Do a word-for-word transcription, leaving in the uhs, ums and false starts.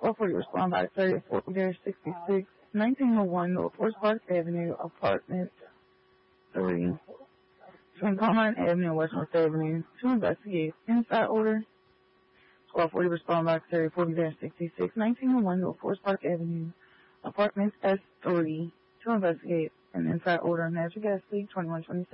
twelve forty respond by thirty forty sixty-six, nineteen oh one North Forest Park Avenue, Apartment three. Between Carmine Avenue and West North Avenue to investigate inside order. twelve forty respond by thirty forty sixty-six, nineteen oh one North Forest Park Avenue, Apartment S three to investigate an inside order natural gas leak twenty-one twenty-seven.